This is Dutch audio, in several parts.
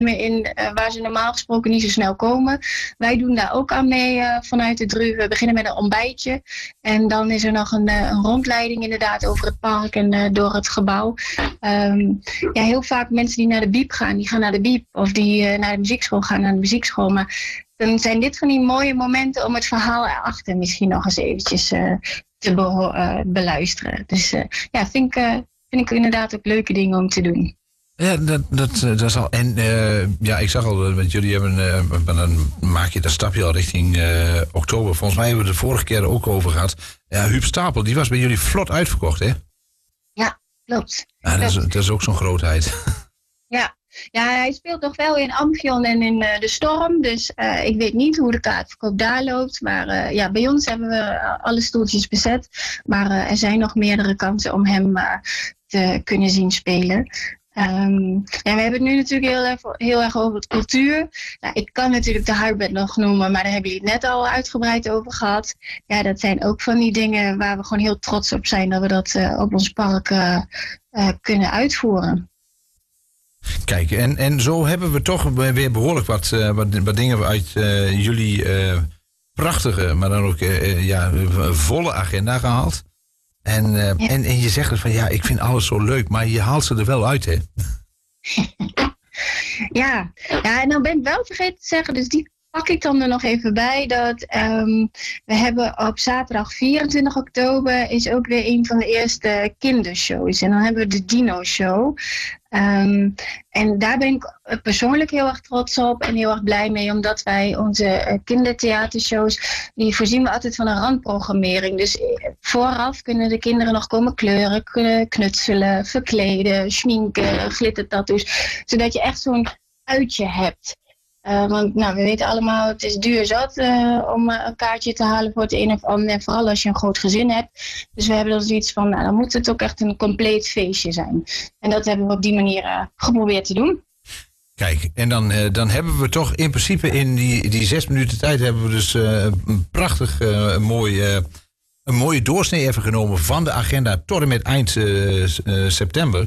in waar ze normaal gesproken niet zo snel komen. Wij doen daar ook aan mee vanuit de DRU. We beginnen met een ontbijtje. En dan is er nog een rondleiding inderdaad over het park en door het gebouw. Heel vaak mensen die naar de biep gaan, die gaan naar de biep. Of die naar de muziekschool gaan, naar de muziekschool. Maar dan zijn dit van die mooie momenten om het verhaal erachter misschien nog eens eventjes te beluisteren. Dus vind ik inderdaad ook leuke dingen om te doen. Ja, dat is al. En ik zag al, want jullie hebben, dan maak je dat stapje al richting oktober. Volgens mij hebben we het de vorige keer ook over gehad. Ja, Huub Stapel, die was bij jullie vlot uitverkocht, hè? Ja, klopt. Ja, dat is ook zo'n grootheid. Ja, hij speelt nog wel in Amphion en in de Storm. Dus ik weet niet hoe de kaartverkoop daar loopt. Maar bij ons hebben we alle stoeltjes bezet. Maar er zijn nog meerdere kansen om hem te kunnen zien spelen. We hebben het nu natuurlijk heel erg over het cultuur. Nou, ik kan natuurlijk de Hybrid nog noemen, maar daar hebben jullie het net al uitgebreid over gehad. Ja, dat zijn ook van die dingen waar we gewoon heel trots op zijn dat we dat op ons park kunnen uitvoeren. Kijk, en zo hebben we toch weer behoorlijk wat dingen uit jullie prachtige, maar dan ook volle agenda gehaald. En je zegt dus van ik vind alles zo leuk, maar je haalt ze er wel uit, hè? Ja, en dan ben ik wel vergeten te zeggen, dus die pak ik dan er nog even bij, dat we hebben op zaterdag 24 oktober is ook weer een van de eerste kindershows. En dan hebben we de Dino Show. En daar ben ik persoonlijk heel erg trots op en heel erg blij mee, omdat wij onze kindertheatershows, die voorzien we altijd van een randprogrammering. Dus vooraf kunnen de kinderen nog komen kleuren, kunnen knutselen, verkleden, schminken, glittertattoos, zodat je echt zo'n uitje hebt. Want we weten allemaal, het is duur zat om een kaartje te halen voor het een of ander. En vooral als je een groot gezin hebt. Dus we hebben dan zoiets van, dan moet het ook echt een compleet feestje zijn. En dat hebben we op die manier geprobeerd te doen. Kijk, en dan hebben we toch in principe in die 6 minuten tijd hebben we dus een prachtig een mooie doorsnee even genomen van de agenda tot en met eind september.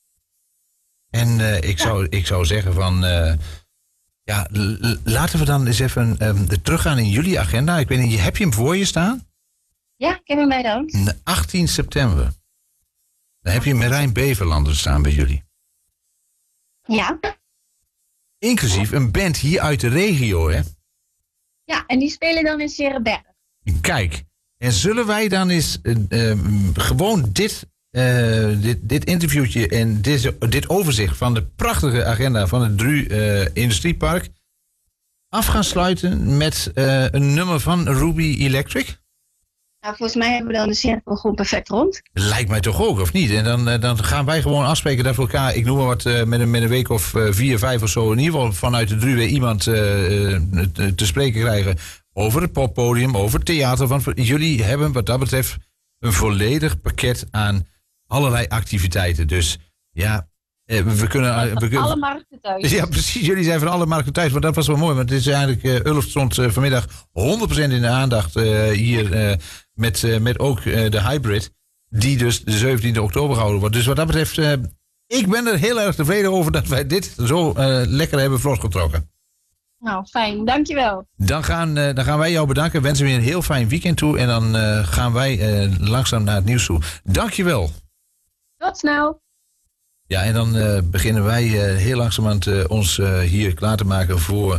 En ik zou zeggen van... laten we dan eens even teruggaan in jullie agenda. Ik weet niet, heb je hem voor je staan? Ja, ik heb hem bij de hand. 18 september. Dan heb je Marijn Beverlander staan bij jullie. Ja. Inclusief een band hier uit de regio, hè? Ja, en die spelen dan in Serenberg. Kijk, en zullen wij dan eens gewoon dit interviewtje en dit overzicht van de prachtige agenda van het DRU Industriepark af gaan sluiten met een nummer van Ruby Electric? Nou, volgens mij hebben we dan de cirkel gewoon perfect rond. Lijkt mij toch ook, of niet? En dan gaan wij gewoon afspreken dat we elkaar, ik noem maar wat, met een week of 4, 5 of zo, in ieder geval vanuit de DRU weer iemand te spreken krijgen over het poppodium, over het theater. Jullie hebben wat dat betreft een volledig pakket aan allerlei activiteiten. Dus ja, we kunnen alle markten thuis. Ja, precies. Jullie zijn van alle markten thuis. Maar dat was wel mooi. Want het is eigenlijk... Ulf stond vanmiddag 100% in de aandacht hier met ook de Hybrid. Die dus de 17e oktober gehouden wordt. Dus wat dat betreft... ik ben er heel erg tevreden over dat wij dit zo lekker hebben vlotgetrokken. Nou, fijn. Dankjewel. Dan gaan wij jou bedanken. Wensen we je een heel fijn weekend toe. En dan gaan wij langzaam naar het nieuws toe. Dankjewel. Tot snel. Ja, en dan beginnen wij heel langzamerhand ons hier klaar te maken voor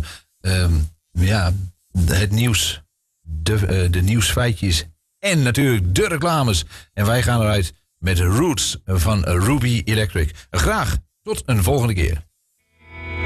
het nieuws, de nieuwsfeitjes en natuurlijk de reclames. En wij gaan eruit met Roots van Ruby Electric. Graag tot een volgende keer.